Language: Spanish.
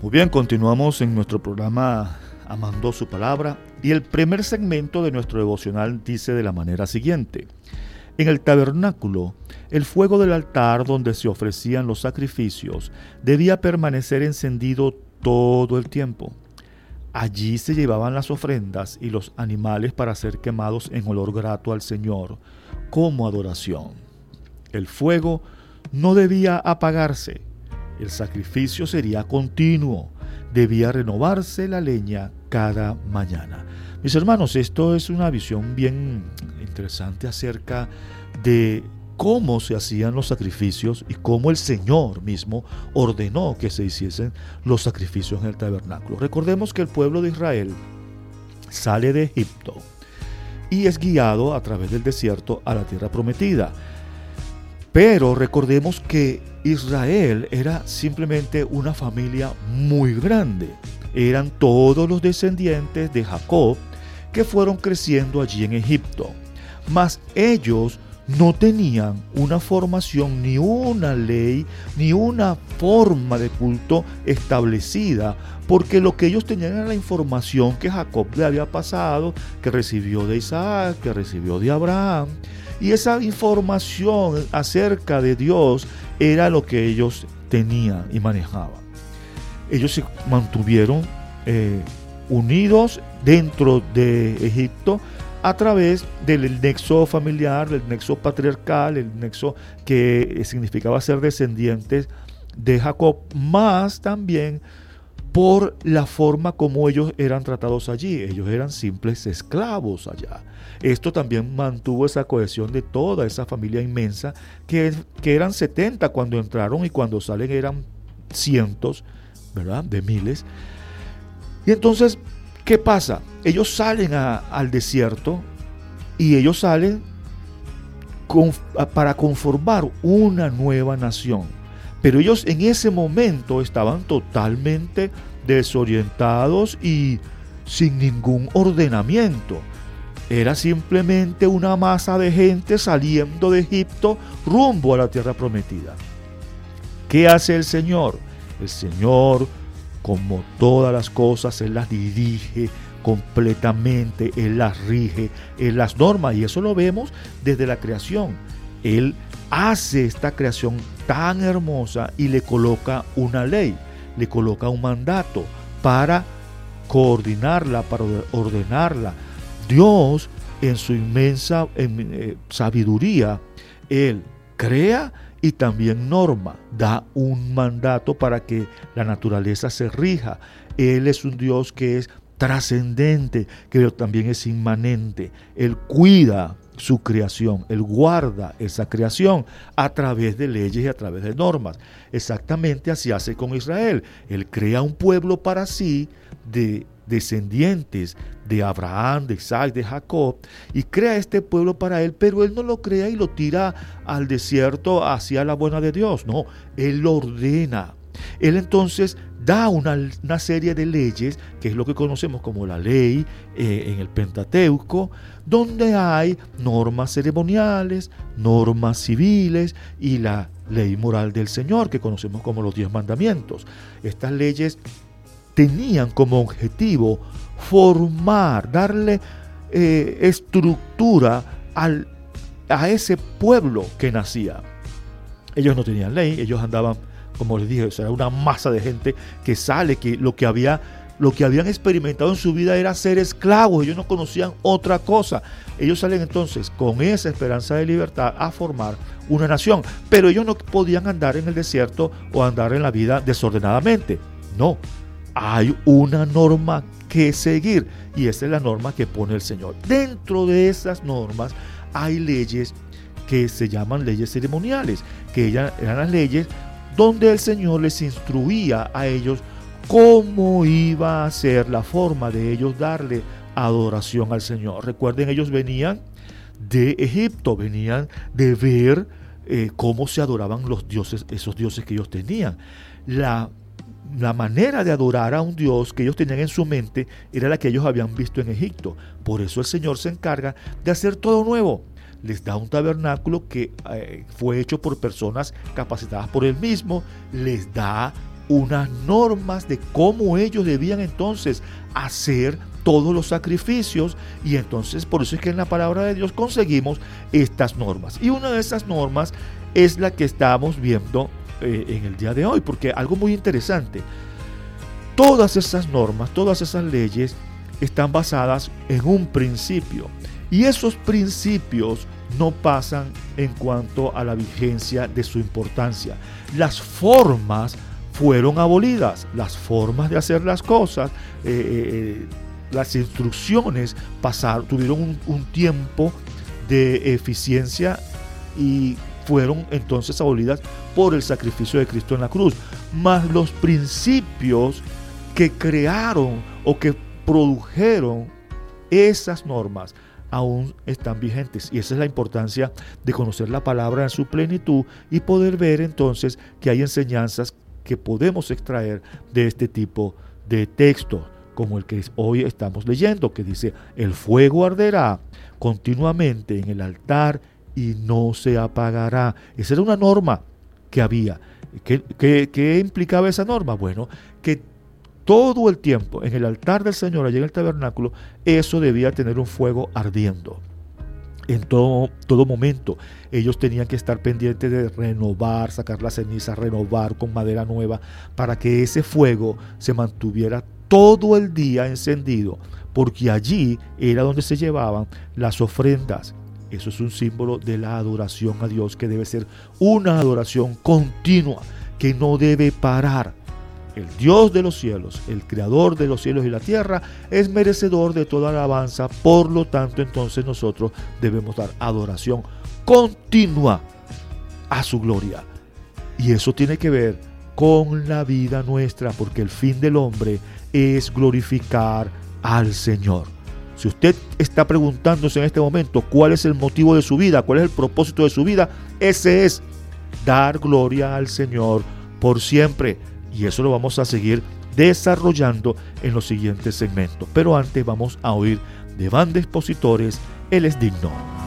Muy bien, continuamos en nuestro programa Amando su Palabra y el primer segmento de nuestro devocional dice de la manera siguiente: en el tabernáculo, el fuego del altar donde se ofrecían los sacrificios debía permanecer encendido todo el tiempo. Allí se llevaban las ofrendas y los animales para ser quemados en olor grato al Señor como adoración. El fuego no debía apagarse. El sacrificio sería continuo. Debía renovarse la leña cada mañana. Mis hermanos, esto es una visión bien interesante acerca de cómo se hacían los sacrificios y cómo el Señor mismo ordenó que se hiciesen los sacrificios en el tabernáculo. Recordemos que el pueblo de Israel sale de Egipto y es guiado a través del desierto a la tierra prometida. Pero recordemos que Israel era simplemente una familia muy grande. Eran todos los descendientes de Jacob que fueron creciendo allí en Egipto. Mas ellos no tenían una formación, ni una ley, ni una forma de culto establecida, porque lo que ellos tenían era la información que Jacob le había pasado, que recibió de Isaac, que recibió de Abraham. Y esa información acerca de Dios era lo que ellos tenían y manejaban. Ellos se mantuvieron unidos dentro de Egipto a través del nexo familiar, del nexo patriarcal, el nexo que significaba ser descendientes de Jacob, más también por la forma como ellos eran tratados allí. Ellos eran simples esclavos allá. Esto también mantuvo esa cohesión de toda esa familia inmensa, que eran 70 cuando entraron y cuando salen eran cientos, ¿verdad?, de miles. Y entonces, ¿qué pasa? Ellos salen al desierto y ellos salen para conformar una nueva nación. Pero ellos en ese momento estaban totalmente desorientados y sin ningún ordenamiento. Era simplemente una masa de gente saliendo de Egipto rumbo a la tierra prometida. ¿Qué hace el Señor? El Señor, como todas las cosas, Él las dirige completamente, Él las rige, Él las norma, y eso lo vemos desde la creación. Él hace esta creación tan hermosa y le coloca una ley, le coloca un mandato para coordinarla, para ordenarla. Dios, en su inmensa sabiduría, Él crea y también norma, da un mandato para que la naturaleza se rija. Él es un Dios que es trascendente, que también es inmanente. Él cuida su creación, Él guarda esa creación a través de leyes y a través de normas. Exactamente así hace con Israel. Él crea un pueblo para sí de descendientes de Abraham, de Isaac, de Jacob, y crea este pueblo para Él, pero Él no lo crea y lo tira al desierto hacia la buena de Dios. No, Él lo ordena. Él entonces da una serie de leyes, que es lo que conocemos como la ley en el Pentateuco, donde hay normas ceremoniales, normas civiles y la ley moral del Señor, que conocemos como los 10 mandamientos. Estas leyes tenían como objetivo formar, darle estructura a ese pueblo que nacía. Ellos no tenían ley, ellos andaban, como les dije, era una masa de gente que sale, que lo que habían experimentado en su vida era ser esclavos. Ellos no conocían otra cosa. Ellos salen entonces con esa esperanza de libertad a formar una nación, pero ellos no podían andar en el desierto o andar en la vida desordenadamente. No, hay una norma que seguir, y esa es la norma que pone el Señor. Dentro de esas normas hay leyes que se llaman leyes ceremoniales, que eran las leyes donde el Señor les instruía a ellos cómo iba a ser la forma de ellos darle adoración al Señor. Recuerden, ellos venían de Egipto, venían de ver cómo se adoraban los dioses, esos dioses que ellos tenían. La manera de adorar a un Dios que ellos tenían en su mente era la que ellos habían visto en Egipto. Por eso el Señor se encarga de hacer todo nuevo. Les da un tabernáculo que fue hecho por personas capacitadas por Él mismo. Les da unas normas de cómo ellos debían entonces hacer todos los sacrificios, y entonces por eso es que en la palabra de Dios conseguimos estas normas. Y una de esas normas es la que estamos viendo en el día de hoy, porque algo muy interesante, todas esas normas, todas esas leyes están basadas en un principio, y esos principios no pasan en cuanto a la vigencia de su importancia. Las formas fueron abolidas, las formas de hacer las cosas, las instrucciones tuvieron un tiempo de eficiencia y fueron entonces abolidas por el sacrificio de Cristo en la cruz. Mas los principios que crearon o que produjeron esas normas aún están vigentes, y esa es la importancia de conocer la palabra en su plenitud y poder ver entonces que hay enseñanzas que podemos extraer de este tipo de textos, como el que hoy estamos leyendo, que dice: el fuego arderá continuamente en el altar y no se apagará. Esa era una norma que había. ¿Qué implicaba esa norma? Bueno, que todo el tiempo en el altar del Señor, allá en el tabernáculo, eso debía tener un fuego ardiendo. En todo momento ellos tenían que estar pendientes de renovar, sacar la ceniza, renovar con madera nueva, para que ese fuego se mantuviera todo el día encendido, porque allí era donde se llevaban las ofrendas. Eso es un símbolo de la adoración a Dios, que debe ser una adoración continua, que no debe parar. El Dios de los cielos, el creador de los cielos y la tierra, es merecedor de toda alabanza. Por lo tanto, entonces nosotros debemos dar adoración continua a su gloria. Y eso tiene que ver con la vida nuestra, porque el fin del hombre es glorificar al Señor. Si usted está preguntándose en este momento cuál es el motivo de su vida, cuál es el propósito de su vida, ese es dar gloria al Señor por siempre. Y eso lo vamos a seguir desarrollando en los siguientes segmentos. Pero antes vamos a oír de Banda Expositores, Él es digno.